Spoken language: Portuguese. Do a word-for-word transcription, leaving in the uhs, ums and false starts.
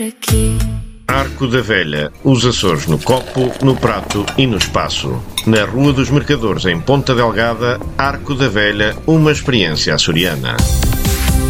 Aqui. Arco da Velha, os Açores no copo, no prato e no espaço. Na Rua dos Mercadores, em Ponta Delgada, Arco da Velha, uma experiência açoriana.